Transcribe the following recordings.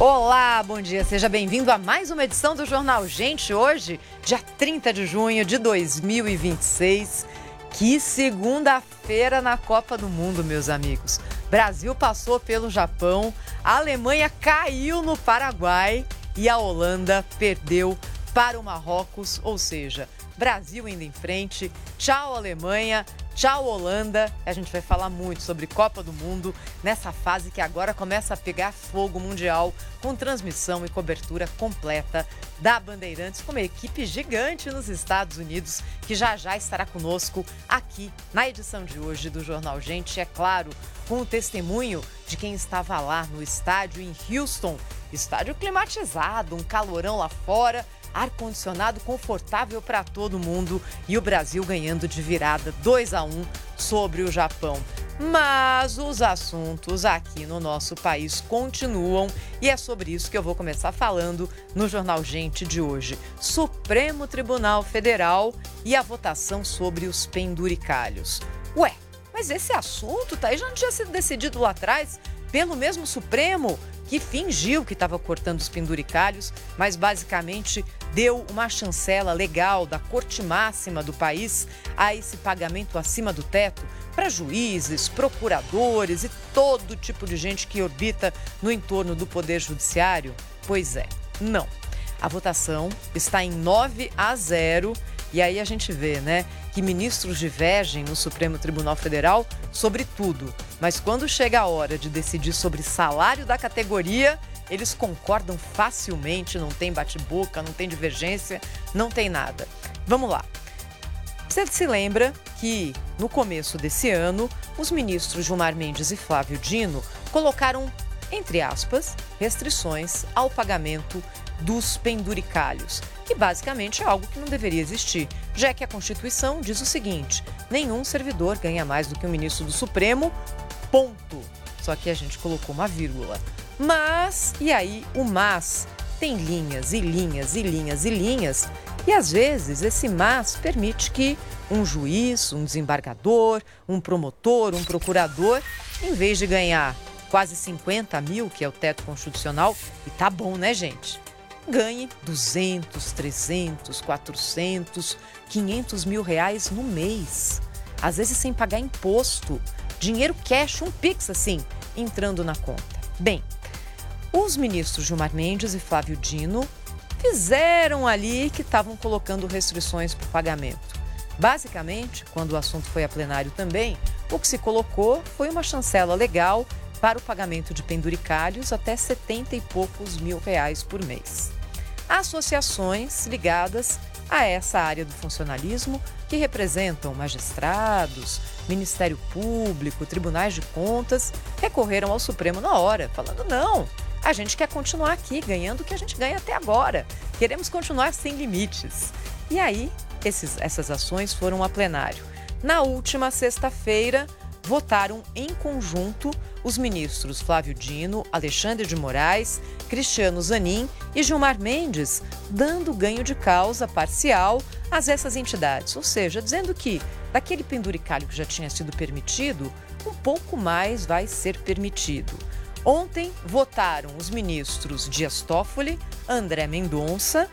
Olá, bom dia, seja bem-vindo a mais uma edição do Jornal Gente. Hoje, dia 30 de junho de 2026, que segunda-feira na Copa do Mundo, meus amigos. Brasil passou pelo Japão, a Alemanha caiu no Paraguai e a Holanda perdeu para o Marrocos, ou seja, Brasil indo em frente. Tchau, Alemanha. Tchau, Holanda. A gente vai falar muito sobre Copa do Mundo nessa fase que agora começa a pegar fogo mundial, com transmissão e cobertura completa da Bandeirantes, com uma equipe gigante nos Estados Unidos, que já estará conosco aqui na edição de hoje do Jornal Gente. É claro, com o testemunho de quem estava lá no estádio em Houston, estádio climatizado, um calorão lá fora, ar-condicionado confortável para todo mundo e o Brasil ganhando de virada 2-1 sobre o Japão. Mas os assuntos aqui no nosso país continuam e é sobre isso que eu vou começar falando no Jornal Gente de hoje. Supremo Tribunal Federal e a votação sobre os penduricalhos. Ué, mas esse assunto já não tinha sido decidido lá atrás pelo mesmo Supremo, que fingiu que estava cortando os penduricalhos, mas basicamente deu uma chancela legal da Corte Máxima do país a esse pagamento acima do teto para juízes, procuradores e todo tipo de gente que orbita no entorno do Poder Judiciário? Pois é, não. A votação está em 9-0 e aí a gente vê, que ministros divergem no Supremo Tribunal Federal sobre tudo. Mas quando chega a hora de decidir sobre salário da categoria, eles concordam facilmente, não tem bate-boca, não tem divergência, não tem nada. Vamos lá. Você se lembra que, no começo desse ano, os ministros Gilmar Mendes e Flávio Dino colocaram, entre aspas, restrições ao pagamento dos penduricalhos, que basicamente é algo que não deveria existir, já que a Constituição diz o seguinte: nenhum servidor ganha mais do que o ministro do Supremo, ponto. Só que a gente colocou uma vírgula. Mas, e aí o mas tem linhas e linhas e linhas e linhas, e às vezes esse mas permite que um juiz, um desembargador, um promotor, um procurador, em vez de ganhar quase 50 mil, que é o teto constitucional, e tá bom, né, gente? Ganhe 200, 300, 400, 500 mil reais no mês. Às vezes sem pagar imposto. Dinheiro cash, um pix assim, entrando na conta. Bem, os ministros Gilmar Mendes e Flávio Dino fizeram ali que estavam colocando restrições para o pagamento. Basicamente, quando o assunto foi a plenário também, o que se colocou foi uma chancela legal para o pagamento de penduricalhos até 70 e poucos mil reais por mês. Associações ligadas a essa área do funcionalismo, que representam magistrados, Ministério Público, tribunais de contas, recorreram ao Supremo na hora, falando: não, a gente quer continuar aqui ganhando o que a gente ganha até agora, queremos continuar sem limites. E aí, essas ações foram a plenário. Na última sexta-feira, votaram em conjunto os ministros Flávio Dino, Alexandre de Moraes, Cristiano Zanin e Gilmar Mendes, dando ganho de causa parcial a essas entidades, ou seja, dizendo que daquele penduricalho que já tinha sido permitido, um pouco mais vai ser permitido. Ontem votaram os ministros Dias Toffoli, André Mendonça,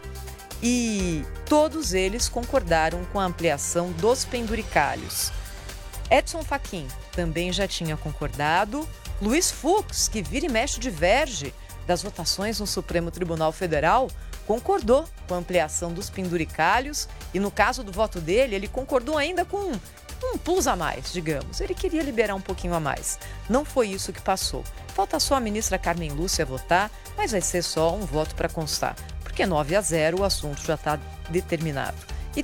e todos eles concordaram com a ampliação dos penduricalhos. Edson Fachin também já tinha concordado. Luiz Fux, que vira e mexe diverge das votações no Supremo Tribunal Federal, concordou com a ampliação dos penduricalhos e, no caso do voto dele, ele concordou ainda com um plus a mais, digamos. Ele queria liberar um pouquinho a mais. Não foi isso que passou. Falta só a ministra Carmen Lúcia votar, mas vai ser só um voto para constar, porque 9-0 o assunto já está determinado.